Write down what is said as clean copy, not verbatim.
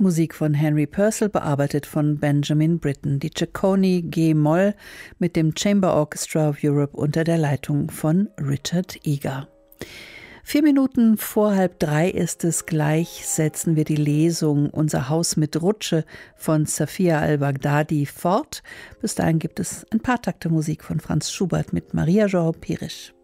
Musik von Henry Purcell, bearbeitet von Benjamin Britten. Die Ciccone G-Moll mit dem Chamber Orchestra of Europe unter der Leitung von Richard Eager. 4 Minuten vor 2:30 ist es, gleich setzen wir die Lesung Unser Haus mit Rutsche von Safia al-Baghdadi fort. Bis dahin gibt es ein paar Takte Musik von Franz Schubert mit Maria João Pires.